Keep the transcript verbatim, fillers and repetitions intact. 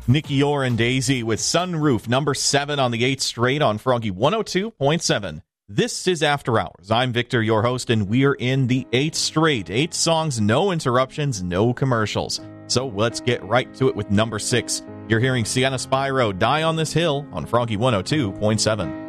Nicky Orr and Daisy with Sunroof, number seven on the eighth straight on Froggy one oh two point seven. This is After Hours. I'm Victor, your host, and we're in the eighth straight. Eight songs, no interruptions, no commercials. So let's get right to it with number six. You're hearing Sienna Spyro, Die on This Hill on Froggy one oh two point seven.